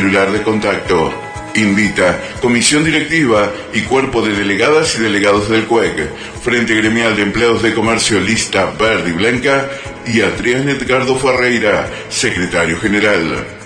celular de contacto. Invita Comisión Directiva y Cuerpo de Delegadas y Delegados del CUEC, Frente Gremial de Empleados de Comercio Lista Verde y Blanca, y a Trián Edgardo Ferreira, Secretario General.